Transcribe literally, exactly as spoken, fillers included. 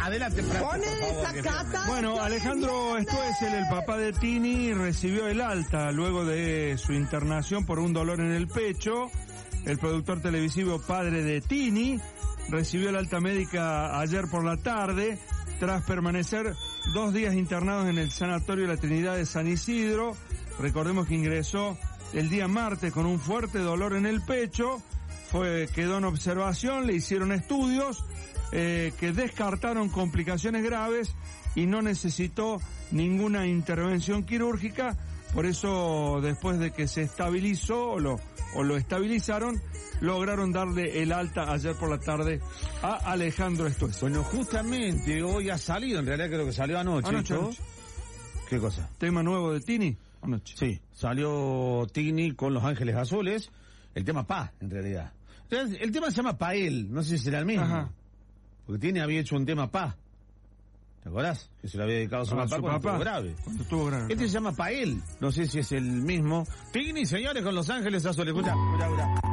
adelante, Franco, Pone por favor, esa que- cata. Bueno, Alejandro Stoessel, el papá de Tini, recibió el alta luego de su internación por un dolor en el pecho. El productor televisivo padre de Tini recibió el alta médica ayer por la tarde tras permanecer dos días internados en el Sanatorio de la Trinidad de San Isidro. Recordemos que ingresó el día martes con un fuerte dolor en el pecho, fue quedó en observación, le hicieron estudios eh, que descartaron complicaciones graves y no necesitó ninguna intervención quirúrgica. Por eso, después de que se estabilizó o lo, o lo estabilizaron, lograron darle el alta ayer por la tarde a Alejandro Stoessel. Bueno, justamente hoy ha salido, en realidad creo que salió anoche. Anoche, ¿no? anoche. ¿Qué cosa? ¿Tema nuevo de Tini? Anoche. Sí, salió Tini con Los Ángeles Azules, el tema Pa, en realidad. El, el tema se llama Pael, no sé si será el mismo. Ajá. Porque Tini había hecho un tema Pa. ¿Te acordás? Que se lo había dedicado a su Ah, papá su cuando papá. estuvo grave. Cuando estuvo grave. Este se llama Pael, no sé si es el mismo. Tini, señores, con Los Ángeles Azules. Escucha, escucha, escucha.